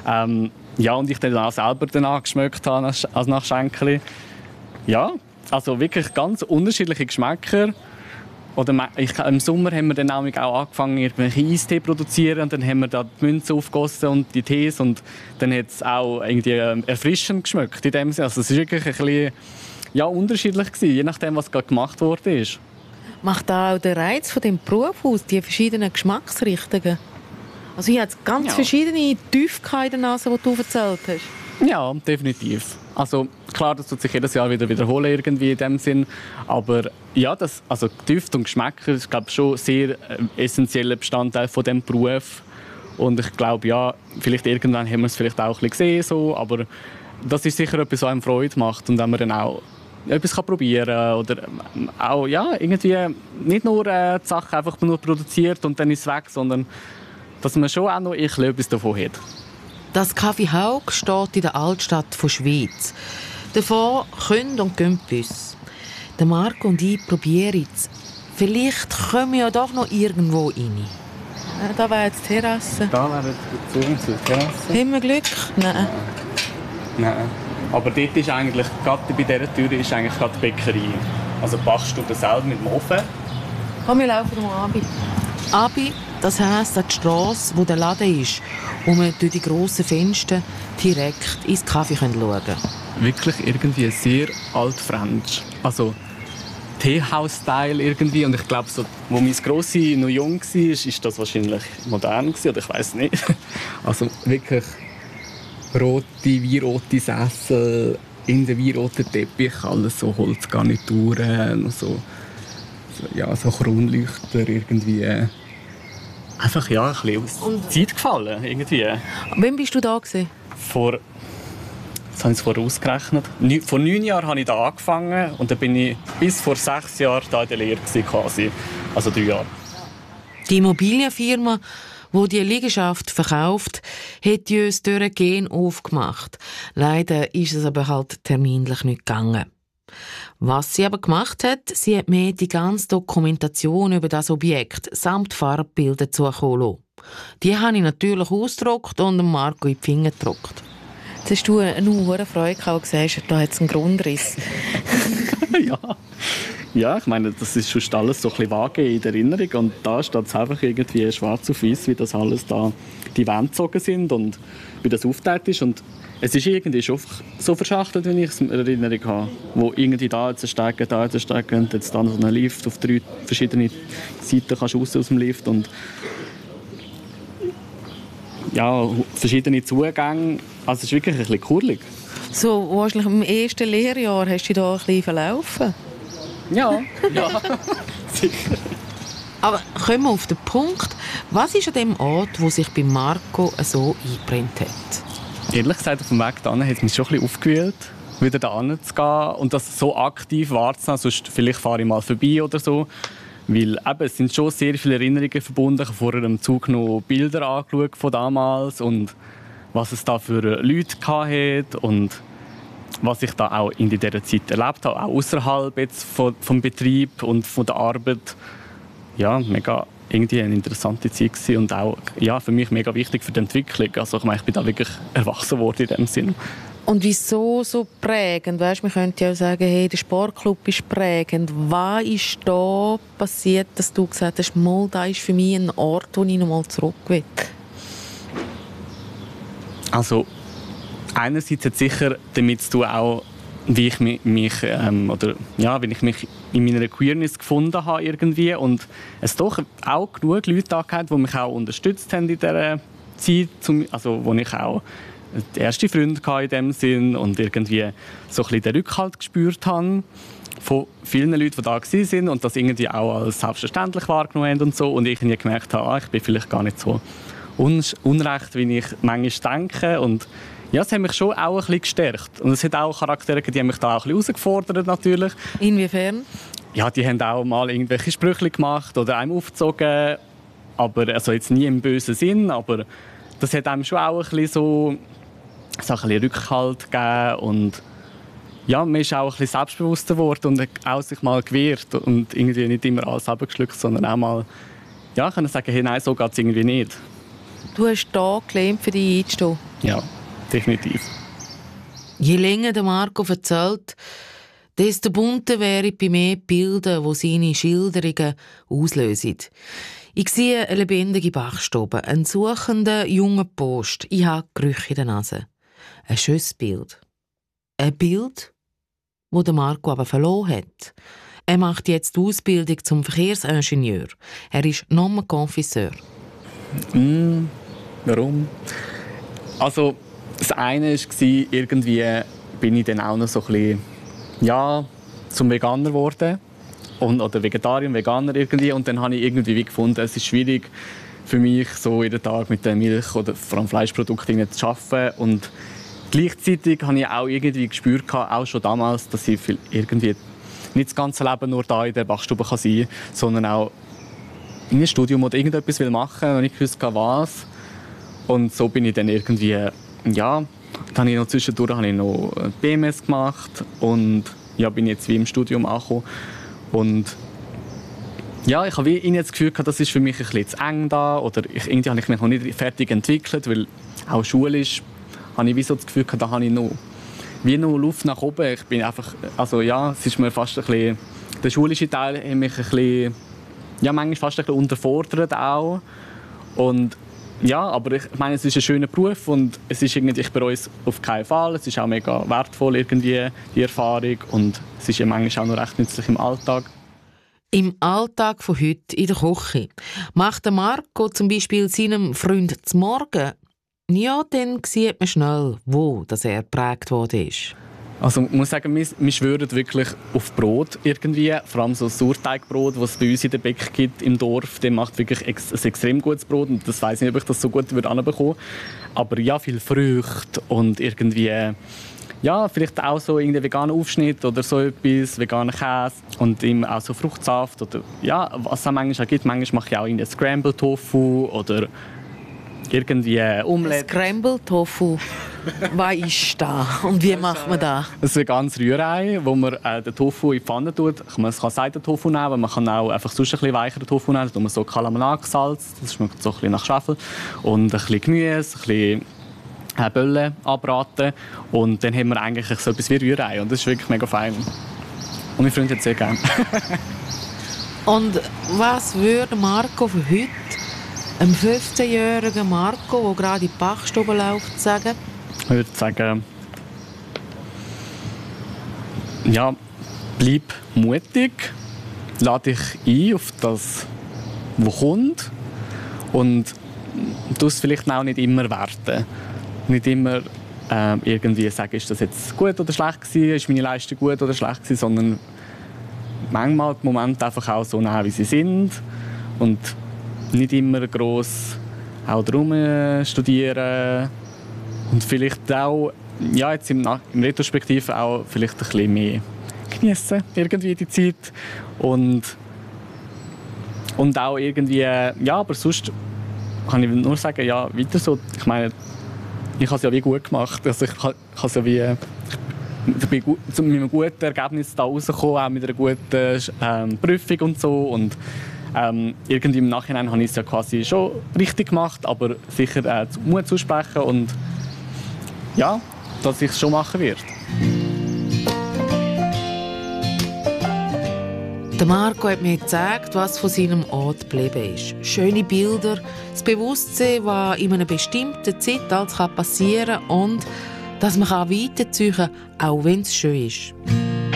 Ja, und ich dann auch selber danach geschmeckt habe, als nach Schenkeli. Ja, also wirklich ganz unterschiedliche Geschmäcker. Oder im Sommer haben wir dann auch angefangen, irgendwelche Eistee zu produzieren. Und dann haben wir da die Münze aufgegossen und die Tees. Und dann hat es auch irgendwie erfrischend geschmeckt in dem Sinne. Also es war wirklich ein bisschen, ja, unterschiedlich gewesen, je nachdem, was gerade gemacht worden ist. Macht da auch der Reiz von dem Beruf aus, die verschiedenen Geschmacksrichtungen? Also ich hatte ganz verschiedene Tiefe in der Nase, die du erzählt hast. Ja, definitiv. Also klar, das tut sich jedes Jahr wieder wiederholen irgendwie in dem Sinn. Aber ja, also Düfte und Geschmäcker ist, glaube ich, schon sehr essentieller Bestandteil von dem Beruf. Und ich glaube, ja, vielleicht irgendwann haben wir es vielleicht auch ein bisschen gesehen, so, aber das ist sicher etwas, was einem Freude macht und wenn man dann auch etwas probieren kann oder auch ja, irgendwie nicht nur die Sachen einfach nur produziert und dann ist es weg, sondern dass man schon auch noch etwas davon hat. Das Café Haug steht in der Altstadt von Schwyz. Davon können und gehen Bus. Der Marco und ich probieren es. Vielleicht kommen wir ja doch noch irgendwo rein. Da wäre jetzt die Terrasse. Da wäre die Terrasse. Haben wir Glück? Nein. Nein. Aber dort ist eigentlich, gerade bei dieser Tür ist eigentlich gerade die Bäckerei. Also backst du das selber mit dem Ofen? Komm, wir laufen mal Abi. Abi, das heisst an die Strasse, wo der Laden ist, wo man durch die grossen Fenster direkt ins Kaffee schauen kann. Wirklich irgendwie sehr altfränkisch. Also Teehaus-Style irgendwie. Und ich glaube, so, wo mein Grossi noch jung war, ist das wahrscheinlich modern gewesen, oder ich weiß nicht. Also wirklich weinrote Sessel, in den weinroten Teppich, alles so Holzgarnituren, so Kronleuchter irgendwie. Einfach ja, ein bisschen aus Zeit gefallen irgendwie. Wann bist du da gewesen? Jetzt habe ich es vorher ausgerechnet. Vor 9 Jahren habe ich da angefangen und dann bin ich bis vor 6 Jahren da in der Lehre quasi. Also 3 Jahre. Die Immobilienfirma, die die Liegenschaft verkauft, hat uns durch Gen aufgemacht. Leider ist es aber halt terminlich nicht gegangen. Was sie aber gemacht hat, sie hat mir die ganze Dokumentation über das Objekt samt Farbbilder zukommen lassen. Die habe ich natürlich ausgedruckt und Marco in die Finger gedruckt. Jetzt hast du eine hohe Freude gehabt, gesagt, da hat es einen Grundriss. Ja, ich meine, das ist schon alles so ein bisschen vage in der Erinnerung und da steht es einfach irgendwie schwarz auf weiß, wie das alles da die Wände gezogen sind und wie das aufgeteilt ist und es ist irgendwie schon so verschachtelt, wie ich es in Erinnerung habe. Wo irgendwie da jetzt steigen und jetzt dann so einen Lift auf 3 verschiedene Seiten kannst du raus aus dem Lift und ja, verschiedene Zugänge. Also es ist wirklich ein bisschen kurlig. So, wahrscheinlich im ersten Lehrjahr hast du dich da ein bisschen verlaufen? Ja, sicher. Aber kommen wir auf den Punkt. Was ist an dem Ort, wo sich bei Marco so eingebrannt hat? Ehrlich gesagt, auf dem Weg dahin hat es mich schon ein bisschen aufgewühlt, wieder dahin zu gehen und das so aktiv wahrzunehmen. Sonst vielleicht fahre ich mal vorbei oder so. Weil eben, es sind schon sehr viele Erinnerungen verbunden. Ich habe vorher im Zug noch Bilder angeschaut von damals und was es da für Leute hatte und was ich da auch in dieser Zeit erlebt habe, auch außerhalb jetzt vom Betrieb und von der Arbeit. Ja, mega irgendwie eine interessante Zeit gewesen und auch ja, für mich mega wichtig für die Entwicklung. Also ich meine, ich bin da wirklich erwachsen worden in dem Sinne. Und wieso so prägend? Weißt, man könnte ja auch sagen, hey, der Sportclub ist prägend. Was ist da passiert, dass du gesagt hast, mal, da ist für mich ein Ort, wo ich noch mal zurück will? Also einerseits hat sicher damit zu tun, auch, wie ich mich wie ich mich in meiner Queerness gefunden habe irgendwie und es doch auch genug Leute da gehabt, die mich auch unterstützt haben in dieser Zeit, also wo ich auch die erste Freunde hatte in dem Sinn und irgendwie so ein bisschen den Rückhalt gespürt habe von vielen Leuten, die da waren und das irgendwie auch als selbstverständlich wahrgenommen haben und so und ich gemerkt habe, ich bin vielleicht gar nicht so unrecht, wie ich manchmal denke und ja, es hat mich schon auch ein bisschen gestärkt. Und es hat auch Charaktere, die haben mich da auch ein bisschen herausgefordert, natürlich. Inwiefern? Ja, die haben auch mal irgendwelche Sprüche gemacht oder einem aufgezogen. Aber, also jetzt nie im bösen Sinn, aber das hat einem schon auch ein bisschen so ein bisschen Rückhalt gegeben. Und ja, man ist auch ein bisschen selbstbewusster geworden und hat auch sich mal gewehrt. Und irgendwie nicht immer alles abgeschluckt, sondern auch mal können sagen, hey, nein, so geht es irgendwie nicht. Du hast da gelernt, für dich einzustehen. Ja, definitiv. Je länger der Marco erzählt, desto bunter wären bei mir die Bilder, die seine Schilderungen auslösen. Ich sehe eine lebendige Bachstube, einen suchenden jungen Post. Ich habe Gerüche in der Nase. Ein schönes Bild. Ein Bild, das der Marco aber verloren hat. Er macht jetzt die Ausbildung zum Verkehrsingenieur. Er ist Nomenkonfisseur. Warum? Also, das eine war, irgendwie bin ich dann auch noch so ein bisschen, ja, zum Veganer geworden. Oder Vegetarier, Veganer irgendwie. Und dann habe ich irgendwie gefunden, es ist schwierig für mich, so jeden Tag mit der Milch oder vor allem Fleischprodukten zu arbeiten. Und gleichzeitig habe ich auch irgendwie gespürt, auch schon damals, dass ich irgendwie nicht das ganze Leben nur da in der Bachstube sein kann, sondern auch in einem Studium oder irgendetwas machen will und nicht gewusst, was. Und so bin ich dann irgendwie, ja, dann habe ich noch zwischendurch noch BMS gemacht und ja, bin jetzt wie im Studium angekommen. Und ja, ich habe irgendwie das Gefühl, das ist für mich ein bisschen zu eng da. Oder irgendwie habe ich mich noch nicht fertig entwickelt, weil auch schulisch habe ich wie so das Gefühl, da habe ich noch Luft nach oben. Ich bin einfach, also ja, es ist mir fast ein bisschen, der schulische Teil hat mich ein bisschen, ja, manchmal fast ein bisschen unterfordert auch. Und ja, aber ich meine, es ist ein schöner Beruf und es ist irgendwie, ich bereue es auf keinen Fall. Es ist auch mega wertvoll, irgendwie, die Erfahrung. Und es ist ja manchmal auch noch recht nützlich im Alltag. Im Alltag von heute in der Küche macht der Marco zum Beispiel seinem Freund zum Morgen. Ja, dann sieht man schnell, wo das er geprägt worden ist. Also ich muss sagen, wir schwören wirklich auf Brot irgendwie. Vor allem so Sauerteigbrot, das es bei uns in der Bäck gibt im Dorf. Der macht wirklich ein extrem gutes Brot. Und das weiss ich nicht, ob ich das so gut anbekommen würde. Aber ja, viel Früchte und irgendwie, ja, vielleicht auch so irgendwie veganer Aufschnitt oder so etwas, veganer Käse und auch so Fruchtsaft oder ja, was es manchmal auch gibt. Manchmal mache ich auch einen Scrambled Tofu oder irgendwie Omelette. Scrambled Tofu. Was ist das? Und wie macht man das? Das ist ein ganzes Rührei, wo man den Tofu in die Pfanne tut. Man kann Seitentofu nehmen, aber man kann auch einfach sonst ein bisschen weicheren Tofu nehmen. Da tut man so Kalamanag-Salz, das schmeckt so ein bisschen nach Schwefel. Und ein bisschen Gemüse, ein bisschen Böllen anbraten. Und dann haben wir eigentlich so etwas wie Rührei. Und das ist wirklich mega fein. Und meine Freunde hat es sehr gerne. Und was würde Marco von heute einem 15-jährigen Marco, der gerade in die Bachstube läuft, sagen? Ich würde sagen, ja, bleib mutig, lade dich ein auf das, was kommt und du es vielleicht auch nicht immer werten. Nicht immer irgendwie sagen, ist das jetzt gut oder schlecht gewesen, ist meine Leistung gut oder schlecht gewesen, sondern manchmal die Momente einfach auch so nehmen, wie sie sind und nicht immer gross auch drum studieren und vielleicht auch, ja, jetzt im Retrospektiv auch vielleicht ein bisschen mehr geniessen irgendwie die Zeit und auch irgendwie, ja, aber sonst kann ich nur sagen, ja, weiter so. Ich meine, ich habe es ja wie gut gemacht, also ich bin mit einem guten Ergebnis da rausgekommen, auch mit einer guten Prüfung und so und irgendwie im Nachhinein habe ich es ja quasi schon richtig gemacht, aber sicher Mut zusprechen und ja, dass ich es schon machen werde. Der Marco hat mir gezeigt, was von seinem Ort geblieben ist. Schöne Bilder, das Bewusstsein, was in einer bestimmten Zeit passieren kann und dass man weiterziehen kann, auch wenn es schön ist.